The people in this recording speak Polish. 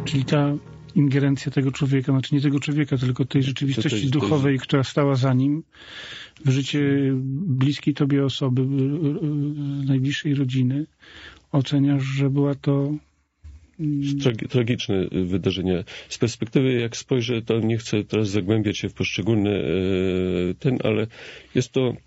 Czyli ta ingerencja tego człowieka, znaczy nie tego człowieka, tylko tej rzeczywistości duchowej, która stała za nim, w życie bliskiej tobie osoby, najbliższej rodziny, oceniasz, że była to tragiczne wydarzenie. Z perspektywy, jak spojrzę, to nie chcę teraz zagłębiać się w poszczególne ale jest to